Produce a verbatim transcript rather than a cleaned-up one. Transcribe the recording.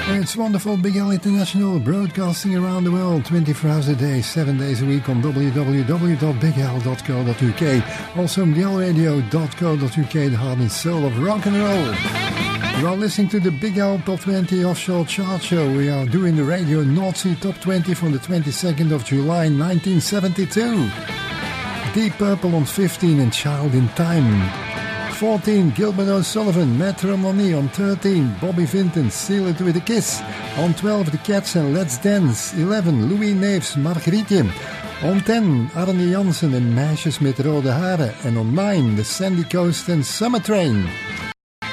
It's wonderful Big L International, broadcasting around the world twenty-four hours a day, seven days a week on w w w dot big l dot co dot u k. Also big l radio dot co dot u k, the heart and soul of rock and roll. You are listening to the Big L Top twenty Offshore Chart Show. We are doing the Radio North Sea Top twenty from the twenty-second of July nineteen seventy-two. Deep Purple on fifteen and Child in Time. fourteen, Gilbert O'Sullivan, Matrimony. On thirteen, Bobby Vinton, Seal It With A Kiss. On twelve, The Cats and Let's Dance. eleven, Louis Neefs, Margrietje. On ten, Arne Jansen en Meisjes met Rode Haren. En on nine, The Sandy Coast en Summer Train.